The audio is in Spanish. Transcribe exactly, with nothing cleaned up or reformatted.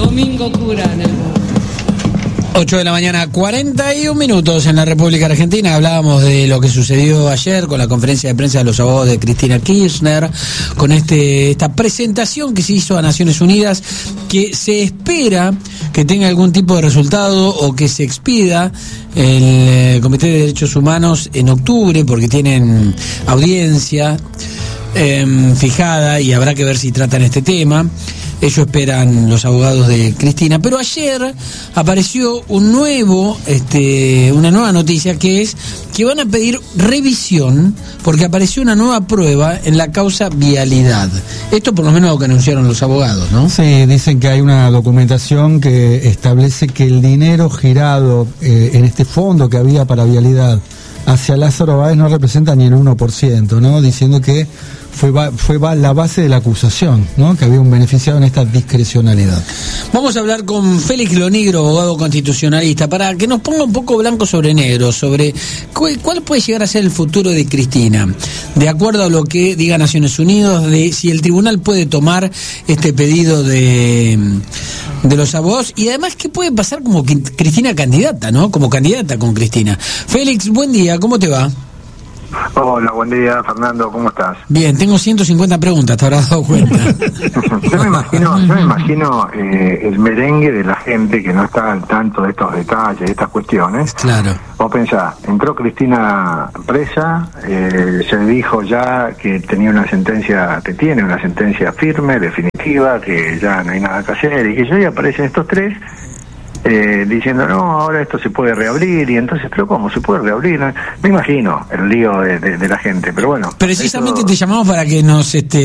Domingo Cura en el mundo. ocho de la mañana, cuarenta y un minutos en la República Argentina. Hablábamos de lo que sucedió ayer con la conferencia de prensa de los abogados de Cristina Kirchner, con este esta presentación que se hizo a Naciones Unidas, que se espera que tenga algún tipo de resultado o que se expida el eh, Comité de Derechos Humanos en octubre, porque tienen audiencia eh, fijada y habrá que ver si tratan este tema. Ellos esperan, los abogados de Cristina. Pero ayer apareció un nuevo, este, una nueva noticia, que es que van a pedir revisión porque apareció una nueva prueba en la causa vialidad. Esto por lo menos lo que anunciaron los abogados, ¿no? Sí, dicen que hay una documentación que establece que el dinero girado eh, en este fondo que había para vialidad hacia Lázaro Báez no representa ni el uno por ciento, ¿no? Diciendo que fue ba- fue ba- la base de la acusación, ¿no? Que había un beneficiado en esta discrecionalidad. Vamos a hablar con Félix Lonigro, abogado constitucionalista, para que nos ponga un poco blanco sobre negro, sobre cu- cuál puede llegar a ser el futuro de Cristina, de acuerdo a lo que diga Naciones Unidas, de si el tribunal puede tomar este pedido de, de los abogados, y además qué puede pasar como que Cristina candidata, ¿no? Como candidata con Cristina. Félix, buen día, ¿cómo te va? Hola, buen día, Fernando, ¿cómo estás? Bien, tengo ciento cincuenta preguntas, te habrás dado cuenta. yo me imagino, yo me imagino eh, el merengue de la gente que no está al tanto de estos detalles, de estas cuestiones. Claro. Vos pensás, entró Cristina presa, eh, se dijo ya que tenía una sentencia, que tiene una sentencia firme, definitiva, que ya no hay nada que hacer, y que ya aparecen estos tres Eh, diciendo, no, ahora esto se puede reabrir, y entonces, ¿pero cómo se puede reabrir? Me imagino el lío de, de, de la gente, pero bueno. Precisamente eso... te llamamos para que nos este